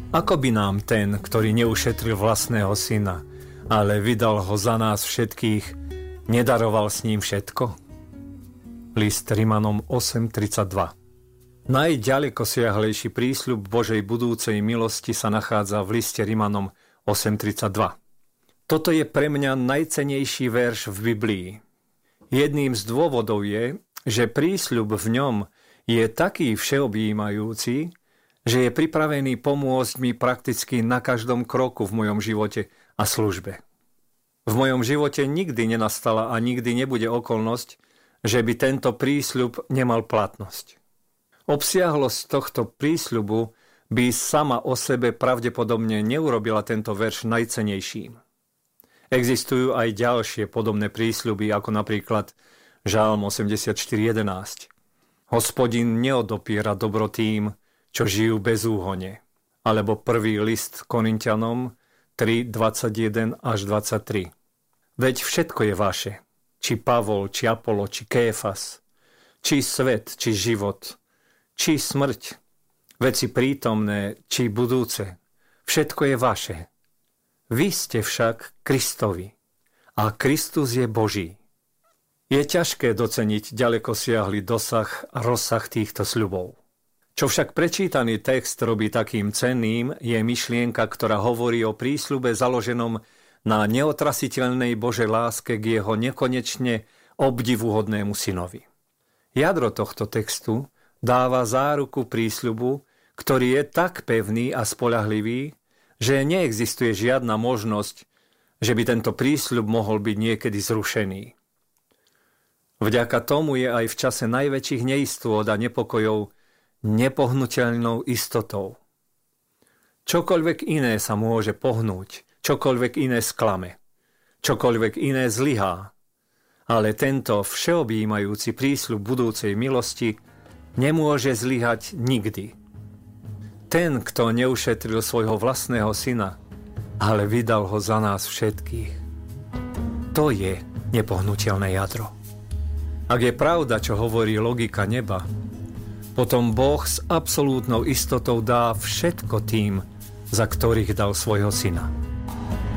Ako by nám ten, ktorý neušetril vlastného syna, ale vydal ho za nás všetkých, nedaroval s ním všetko? List Rimanom 8.32. Najďalekosiahlejší prísľub Božej budúcej milosti sa nachádza v liste Rimanom 8.32. Toto je pre mňa najcennejší verš v Biblii. Jedným z dôvodov je, že prísľub v ňom je taký všeobjímajúci, že je pripravený pomôcť mi prakticky na každom kroku v mojom živote a službe. V mojom živote nikdy nenastala a nikdy nebude okolnosť, že by tento prísľub nemal platnosť. Obsiahlosť tohto prísľubu by sama o sebe pravdepodobne neurobila tento verš najcennejším. Existujú aj ďalšie podobné prísľuby, ako napríklad Žalm 84.11. Hospodin neodopiera dobro tým, čo žijú bez úhone. Alebo prvý list Korinťanom 3.21 až 23. Veď všetko je vaše. Či Pavol, či Apolo, či Kéfas, či svet, či život, či smrť, veci prítomné, či budúce. Všetko je vaše. Vy ste však Kristovi a Kristus je Boží. Je ťažké doceniť ďalekosiahly dosah a rozsah týchto sľubov. Čo však prečítaný text robí takým cenným, je myšlienka, ktorá hovorí o prísľube založenom na neotrasiteľnej Božej láske k jeho nekonečne obdivuhodnému synovi. Jadro tohto textu dáva záruku prísľubu, ktorý je tak pevný a spoľahlivý, že neexistuje žiadna možnosť, že by tento prísľub mohol byť niekedy zrušený. Vďaka tomu je aj v čase najväčších neistôt a nepokojov nepohnuteľnou istotou. Čokoľvek iné sa môže pohnúť, čokoľvek iné sklame, čokoľvek iné zlyhá, ale tento všeobjímajúci prísľub budúcej milosti nemôže zlyhať nikdy. Ten, kto neušetril svojho vlastného syna, ale vydal ho za nás všetkých. To je nepohnuteľné jadro. Ak je pravda, čo hovorí logika neba, potom Boh s absolútnou istotou dá všetko tým, za ktorých dal svojho syna.